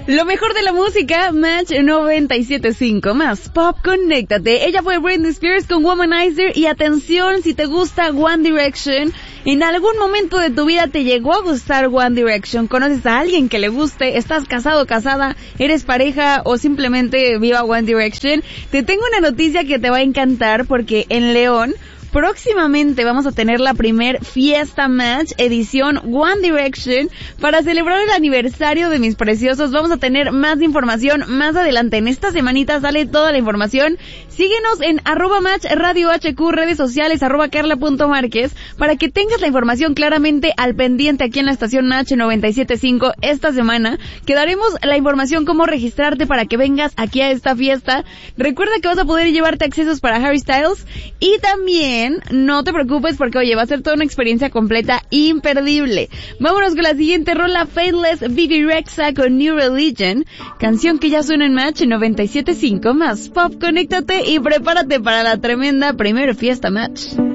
Lo mejor de la música, Match 97.5 más Pop, conéctate. Ella fue Britney Spears con Womanizer. Y atención, si te gusta One Direction, en algún momento de tu vida te llegó a gustar One Direction, conoces a alguien que le guste, estás casado o casada, eres pareja o simplemente viva One Direction, te tengo una noticia que te va a encantar porque en León próximamente vamos a tener la primer fiesta Match edición One Direction para celebrar el aniversario de mis preciosos. Vamos a tener más información más adelante. En esta semanita sale toda la información. Síguenos en @Match Radio HQ, redes sociales @Carla.Márquez para que tengas la información claramente al pendiente aquí en la estación Match 97.5. Esta semana que daremos la información cómo registrarte para que vengas aquí a esta fiesta. Recuerda que vas a poder llevarte accesos para Harry Styles y también no te preocupes porque, oye, va a ser toda una experiencia completa imperdible. Vámonos con la siguiente rola, Faithless, Bebe Rexha con New Religion, canción que ya suena en Match 97.5 más Pop, conéctate y prepárate para la tremenda primera fiesta Match.